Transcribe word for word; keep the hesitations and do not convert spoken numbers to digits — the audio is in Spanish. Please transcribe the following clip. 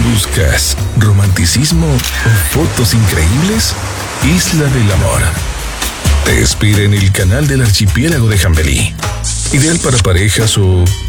¿Buscas romanticismo o fotos increíbles? Isla del Amor te espera en el canal del archipiélago de Jambelí. Ideal para parejas o